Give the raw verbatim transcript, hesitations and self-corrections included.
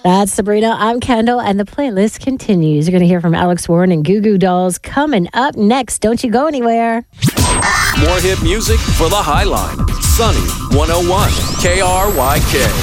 That's Sabrina. I'm Kendall, and the playlist continues. You're going to hear from Alex Warren and Goo Goo Dolls coming up next. Don't you go anywhere. More hit music for the Highline. Sunny one oh one K R Y K.